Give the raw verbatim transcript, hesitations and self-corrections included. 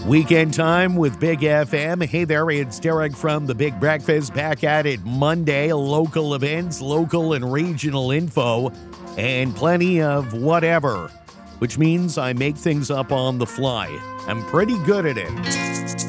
Weekend time with Big F M. Hey there, it's Derek from The Big Breakfast. Back at it Monday. Local events, local and regional info, and plenty of whatever, which means I make things up on the fly. I'm pretty good at it.